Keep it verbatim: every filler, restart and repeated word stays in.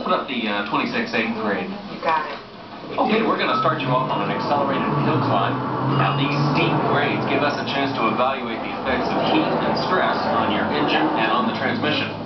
put up the uh, twenty-six eighth grade. You got it. Okay, we're going to start you off on an accelerated hill climb. Now, these steep grades give us a chance to evaluate the effects of heat and stress on your engine and on the transmission.